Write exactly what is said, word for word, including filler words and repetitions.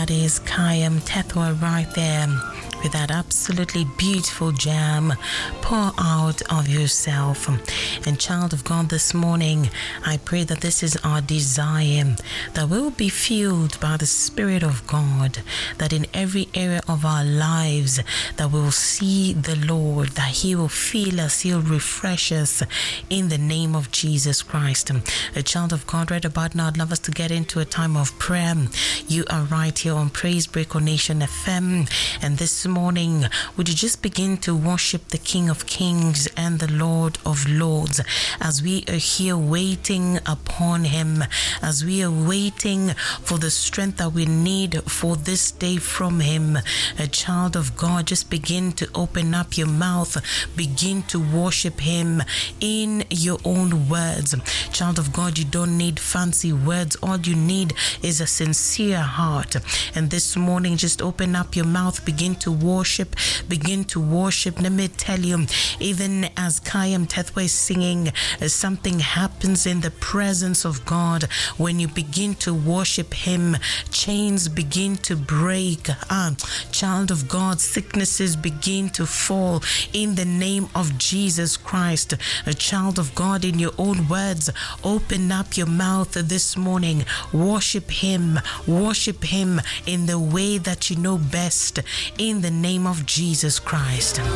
that is Kayam Tethwa right there with that absolutely beautiful jam. Pour out of yourself. And child of God, this morning, I pray that this is our desire, that we will be filled by the Spirit of God, that in every area of our lives, that we will see the Lord, that He will fill us, He'll refresh us in the name of Jesus Christ. A child of God, right about now, I'd love us to get into a time of prayer. You are right here on Praise Break on Nation F M, and this morning, would you just begin to worship the King of Kings and the Lord of Lords as we are here waiting upon Him, as we are waiting for the strength that we need for this day from Him. A child of God, just begin to open up your mouth, begin to worship Him in your own words. Child of God, you don't need fancy words. All you need is a sincere heart. And this morning, just open up your mouth, begin to worship, begin to worship. Let me tell you, even as Kayam Tethwa is singing, uh, something happens in the presence of God. When you begin to worship Him, chains begin to break. Ah, child of God, sicknesses begin to fall in the name of Jesus Christ. A child of God, in your own words, open up your mouth this morning. Worship Him. Worship Him in the way that you know best, in the name of Jesus Christ.